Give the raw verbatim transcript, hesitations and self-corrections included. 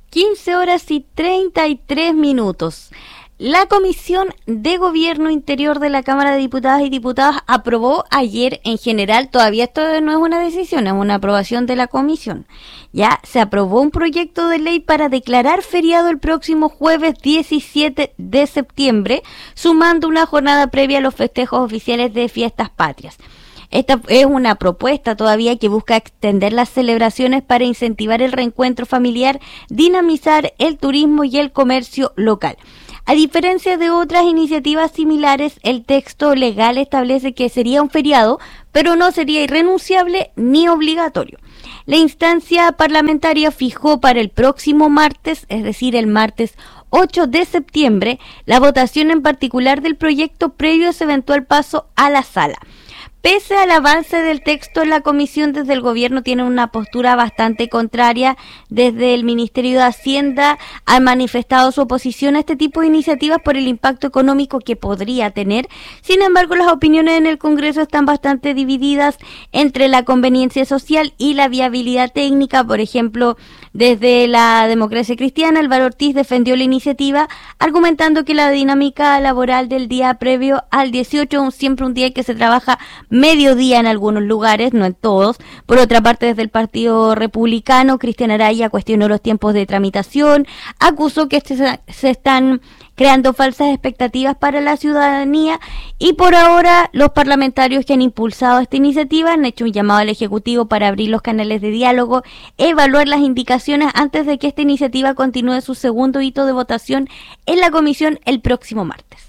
quince horas y treinta y tres minutos. La Comisión de Gobierno Interior de la Cámara de Diputadas y Diputados aprobó ayer en general, todavía esto no es una decisión, es una aprobación de la Comisión. Ya se aprobó un proyecto de ley para declarar feriado el próximo jueves diecisiete de septiembre, sumando una jornada previa a los festejos oficiales de fiestas patrias. Esta es una propuesta todavía que busca extender las celebraciones para incentivar el reencuentro familiar, dinamizar el turismo y el comercio local. A diferencia de otras iniciativas similares, el texto legal establece que sería un feriado, pero no sería irrenunciable ni obligatorio. La instancia parlamentaria fijó para el próximo martes, es decir, el martes ocho de septiembre, la votación en particular del proyecto previo a su eventual paso a la sala. Pese al avance del texto en la comisión, desde el gobierno tienen una postura bastante contraria. Desde el Ministerio de Hacienda han manifestado su oposición a este tipo de iniciativas por el impacto económico que podría tener. Sin embargo, las opiniones en el Congreso están bastante divididas entre la conveniencia social y la viabilidad técnica. Por ejemplo, desde la Democracia Cristiana, Álvaro Ortiz defendió la iniciativa, argumentando que la dinámica laboral del día previo al dieciocho es siempre un día que se trabaja mediodía en algunos lugares, no en todos. Por otra parte, desde el Partido Republicano, Cristian Araya cuestionó los tiempos de tramitación, acusó que se, se están creando falsas expectativas para la ciudadanía y por ahora los parlamentarios que han impulsado esta iniciativa han hecho un llamado al Ejecutivo para abrir los canales de diálogo, evaluar las indicaciones antes de que esta iniciativa continúe su segundo hito de votación en la comisión el próximo martes.